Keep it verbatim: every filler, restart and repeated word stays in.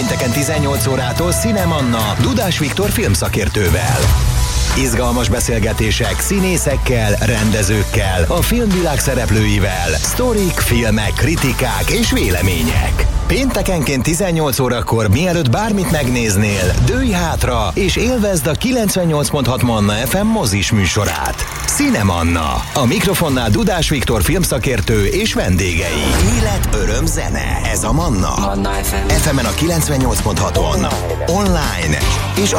Pénteken tizennyolc órától Cinemanna Dudás Viktor filmszakértővel. Izgalmas beszélgetések színészekkel, rendezőkkel, a filmvilág szereplőivel, sztorik, filmek, kritikák és vélemények. Péntekenként tizennyolc órakor, mielőtt bármit megnéznél, dőlj hátra és élvezd a kilencvennyolc pont hat Manna ef em mozis műsorát. Cinemanna. A mikrofonnál Dudás Viktor filmszakértő és vendégei. Élet, öröm, zene. Ez a Manna. Manna ef em. ef emen a kilencvennyolc pont haton. Online és